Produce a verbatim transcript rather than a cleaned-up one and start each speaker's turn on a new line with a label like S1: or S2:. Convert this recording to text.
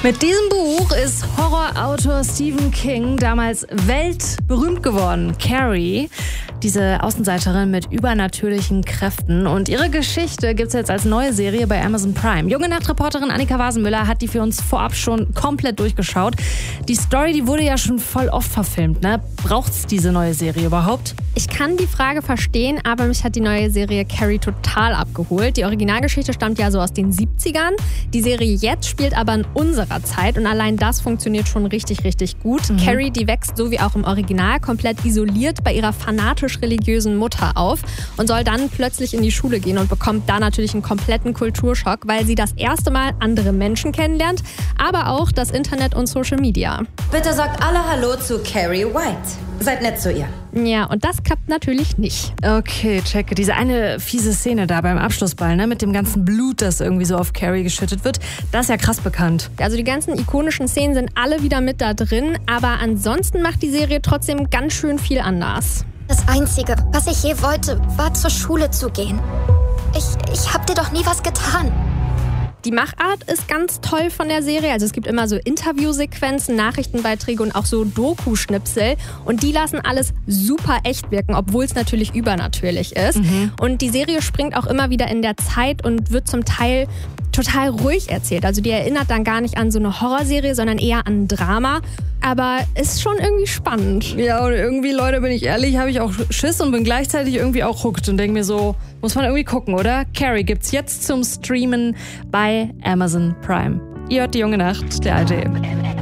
S1: Mit diesem Buch ist Horrorautor Stephen King damals weltberühmt geworden. Carrie, diese Außenseiterin mit übernatürlichen Kräften. Und ihre Geschichte gibt es jetzt als neue Serie bei Amazon Prime. Junge Nachtreporterin Annika Wasenmüller hat die für uns vorab schon komplett durchgeschaut. Die Story, die wurde ja schon voll oft verfilmt, ne? Braucht's diese neue Serie überhaupt?
S2: Ich kann die Frage verstehen, aber mich hat die neue Serie Carrie total abgeholt. Die Originalgeschichte stammt ja so aus den siebzigern. Die Serie jetzt spielt aber in unserer Zeit und allein das funktioniert schon richtig, richtig gut. Mhm. Carrie, die wächst so wie auch im Original komplett isoliert bei ihrer fanatisch-religiösen Mutter auf und soll dann plötzlich in die Schule gehen und bekommt da natürlich einen kompletten Kulturschock, weil sie das erste Mal andere Menschen kennenlernt, aber auch das Internet und Social Media.
S3: Bitte sagt alle Hallo zu Carrie White. Seid nett zu ihr.
S2: Ja, und das klappt natürlich nicht.
S1: Okay, checke. Diese eine fiese Szene da beim Abschlussball, ne, mit dem ganzen Blut, das irgendwie so auf Carrie geschüttet wird, das ist ja krass bekannt.
S2: Also die ganzen ikonischen Szenen sind alle wieder mit da drin, aber ansonsten macht die Serie trotzdem ganz schön viel anders.
S4: Das Einzige, was ich je wollte, war zur Schule zu gehen. Ich, ich hab dir doch nie was getan.
S2: Die Machart ist ganz toll von der Serie. Also es gibt immer so Interviewsequenzen, Nachrichtenbeiträge und auch so Doku-Schnipsel. Und die lassen alles super echt wirken, obwohl es natürlich übernatürlich ist. Mhm. Und die Serie springt auch immer wieder in der Zeit und wird zum Teil total ruhig erzählt. Also die erinnert dann gar nicht an so eine Horrorserie, sondern eher an ein Drama. Aber ist schon irgendwie spannend.
S1: Ja, und irgendwie, Leute, bin ich ehrlich, habe ich auch Schiss und bin gleichzeitig irgendwie auch hooked und denke mir so, muss man irgendwie gucken, oder? Carrie gibt's jetzt zum Streamen bei Amazon Prime. Ihr hört die junge Nacht, der alte.